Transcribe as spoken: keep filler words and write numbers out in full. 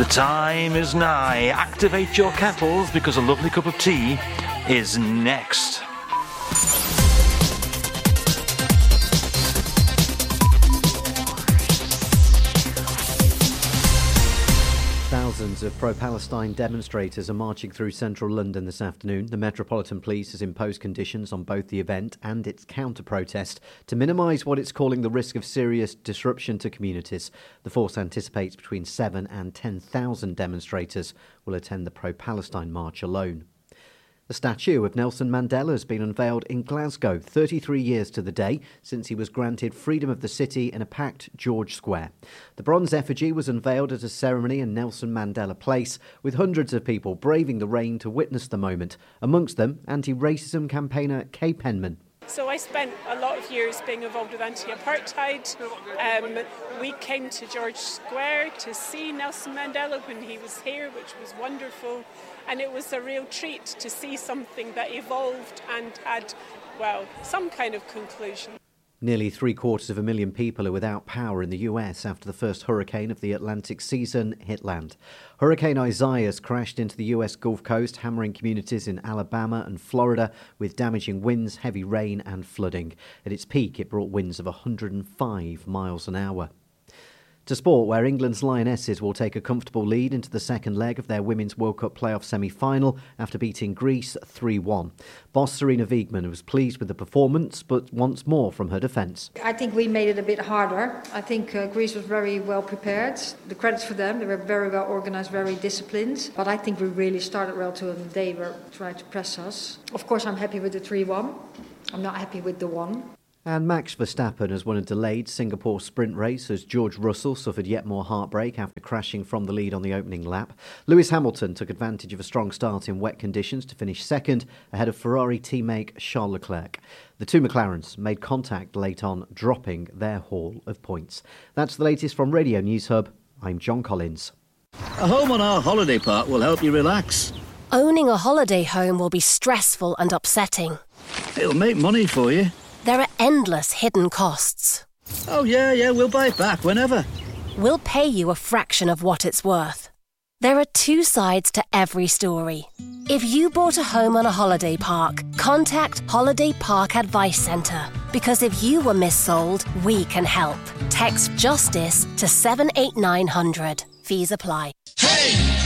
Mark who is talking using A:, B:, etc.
A: The time is nigh. Activate your kettles because a lovely cup of tea is next.
B: Thousands of pro-Palestine demonstrators are marching through central London this afternoon. The Metropolitan Police has imposed conditions on both the event and its counter-protest to minimise what it's calling the risk of serious disruption to communities. The force anticipates between seven and ten thousand demonstrators will attend the pro-Palestine march alone. The statue of Nelson Mandela has been unveiled in Glasgow, thirty-three years to the day since he was granted freedom of the city in a packed George Square. The bronze effigy was unveiled at a ceremony in Nelson Mandela Place, with hundreds of people braving the rain to witness the moment, amongst them anti-racism campaigner Kay Penman.
C: So I spent a lot of years being involved with anti-apartheid. Um, we came to George Square to see Nelson Mandela when he was here, which was wonderful. And it was a real treat to see something that evolved and had, well, some kind of conclusion.
B: Nearly three quarters of a million people are without power in the U S after the first hurricane of the Atlantic season hit land. Hurricane Isaias crashed into the U S Gulf Coast, hammering communities in Alabama and Florida with damaging winds, heavy rain and flooding. At its peak, it brought winds of one hundred five miles an hour. To sport, where England's Lionesses will take a comfortable lead into the second leg of their Women's World Cup playoff semi-final after beating Greece three one. Boss Sarina Wiegman was pleased with the performance, but wants more from her defence.
D: I think we made it a bit harder. I think uh, Greece was very well prepared. The credits for them. They were very well organised, very disciplined. But I think we really started well too, and they were trying to press us. Of course, I'm happy with the three one. I'm not happy with the one.
B: And Max Verstappen has won a delayed Singapore sprint race as George Russell suffered yet more heartbreak after crashing from the lead on the opening lap. Lewis Hamilton took advantage of a strong start in wet conditions to finish second ahead of Ferrari teammate Charles Leclerc. The two McLarens made contact late on, dropping their haul of points. That's the latest from Radio News Hub. I'm John Collins.
E: A home on our holiday park will help you relax.
F: Owning a holiday home will be stressful and upsetting.
E: It'll make money for you.
F: There are endless hidden costs.
E: Oh, yeah, yeah, we'll buy it back whenever.
F: We'll pay you a fraction of what it's worth. There are two sides to every story. If you bought a home on a holiday park, contact Holiday Park Advice Centre. Because if you were missold, we can help. Text JUSTICE to seven eight nine hundred. Fees apply.
G: Hey!